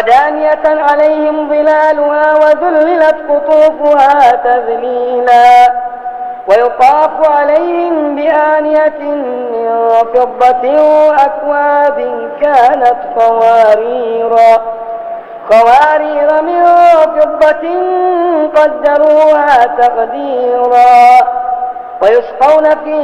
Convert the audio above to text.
ودانية عليهم ظلالها وذللت قطوفها تذليلا ويطاف عليهم بآنية من فضة وأكواب كانت قوارير من فضة قدروها تقديرا ويسقون فيها